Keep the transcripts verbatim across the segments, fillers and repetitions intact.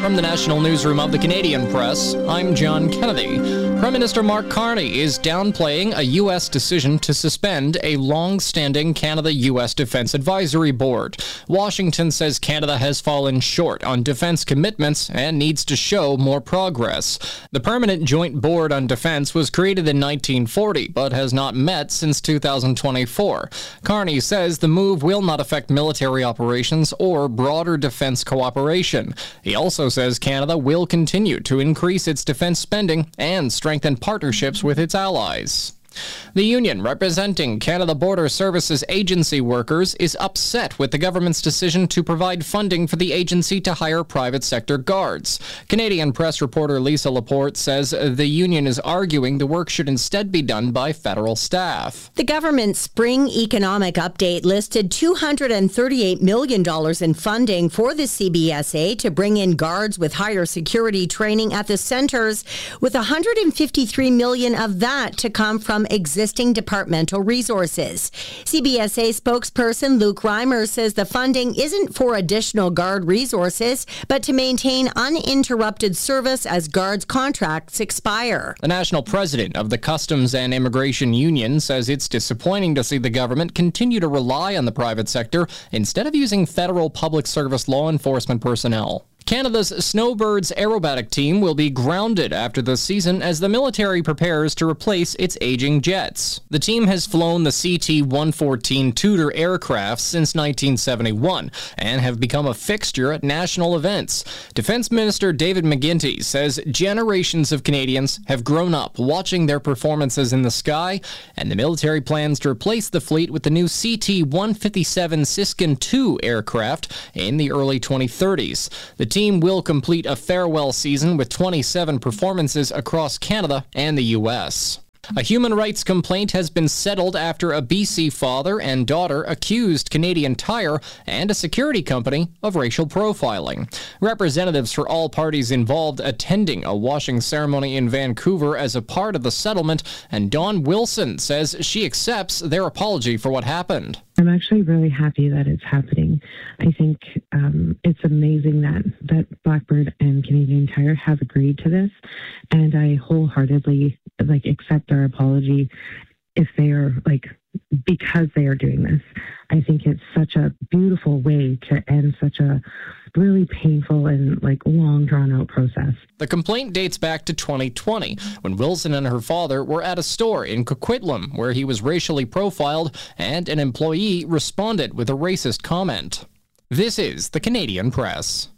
From the National Newsroom of the Canadian Press, I'm John Kennedy. Prime Minister Mark Carney is downplaying a U S decision to suspend a long-standing Canada-U S Defense Advisory Board. Washington says Canada has fallen short on defense commitments and needs to show more progress. The Permanent Joint Board on Defense was created in nineteen forty, but has not met since two thousand twenty-four. Carney says the move will not affect military operations or broader defense cooperation. He also says Canada will continue to increase its defense spending and strengthen partnerships with its allies. The union representing Canada Border Services agency workers is upset with the government's decision to provide funding for the agency to hire private sector guards. Canadian Press reporter Lisa Laporte says the union is arguing the work should instead be done by federal staff. The government's spring economic update listed two hundred thirty-eight million dollars in funding for the C B S A to bring in guards with higher security training at the centers, with one hundred fifty-three million dollars of that to come from existing departmental resources. C B S A spokesperson Luke Reimer says the funding isn't for additional guard resources, but to maintain uninterrupted service as guards' contracts expire. The national president of the Customs and Immigration Union says it's disappointing to see the government continue to rely on the private sector instead of using federal public service law enforcement personnel. Canada's Snowbirds aerobatic team will be grounded after the season as the military prepares to replace its aging jets. The team has flown the C T one fourteen Tudor aircraft since nineteen seventy-one and have become a fixture at national events. Defense Minister David McGuinty says generations of Canadians have grown up watching their performances in the sky, and the military plans to replace the fleet with the new C T one fifty-seven Siskin two aircraft in the early twenty thirties. The team will complete a farewell season with twenty-seven performances across Canada and the U S. A human rights complaint has been settled after a B C father and daughter accused Canadian Tire and a security company of racial profiling. Representatives for all parties involved attending a washing ceremony in Vancouver as a part of the settlement, and Dawn Wilson says she accepts their apology for what happened. I'm actually really happy that it's happening. I think um, it's amazing that, that Blackbird and Canadian Tire have agreed to this, and I wholeheartedly like accept their apology if they are like because they are doing this. I think it's such a beautiful way to end such a really painful and like long drawn out process. The complaint dates back to twenty twenty, when Wilson and her father were at a store in Coquitlam where he was racially profiled and an employee responded with a racist comment. This is the Canadian Press.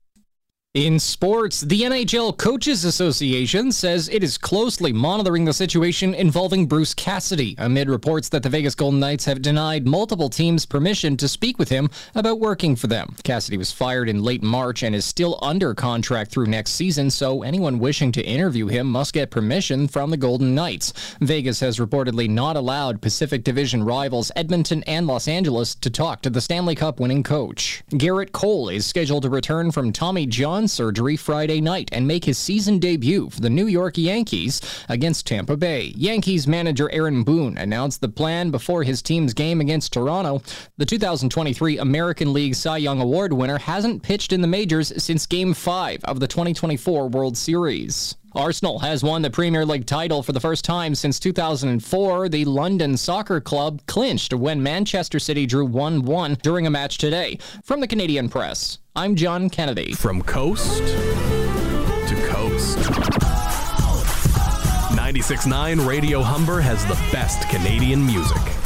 In sports, the N H L Coaches Association says it is closely monitoring the situation involving Bruce Cassidy, amid reports that the Vegas Golden Knights have denied multiple teams permission to speak with him about working for them. Cassidy was fired in late March and is still under contract through next season, so anyone wishing to interview him must get permission from the Golden Knights. Vegas has reportedly not allowed Pacific Division rivals Edmonton and Los Angeles to talk to the Stanley Cup winning coach. Garrett Cole is scheduled to return from Tommy John surgery Friday night and make his season debut for the New York Yankees against Tampa Bay. Yankees manager Aaron Boone announced the plan before his team's game against Toronto. The two thousand twenty-three American League Cy Young Award winner hasn't pitched in the majors since Game five of the twenty twenty-four World Series. Arsenal has won the Premier League title for the first time since two thousand four. The London Soccer Club clinched when Manchester City drew one one during a match today. From the Canadian Press, I'm John Kennedy. From coast to coast, ninety-six point nine Radio Humber has the best Canadian music.